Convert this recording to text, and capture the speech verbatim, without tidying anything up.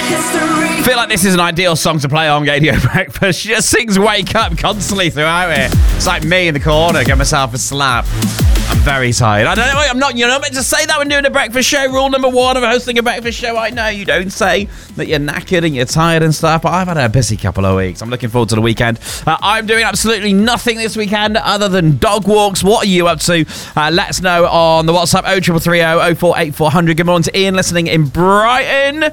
I feel like this is an ideal song to play on Radio Breakfast. She just sings Wake Up constantly throughout it. It's like me in the corner, get myself a slap. I'm very tired. I don't know. I'm not, you're not meant to say that when doing a breakfast show. Rule number one of hosting a breakfast show. I know you don't say that you're knackered and you're tired and stuff, but I've had a busy couple of weeks. I'm looking forward to the weekend. Uh, I'm doing absolutely nothing this weekend other than dog walks. What are you up to? Uh, let us know on the WhatsApp oh three three three oh oh four eight four hundred. Good morning to Ian listening in Brighton.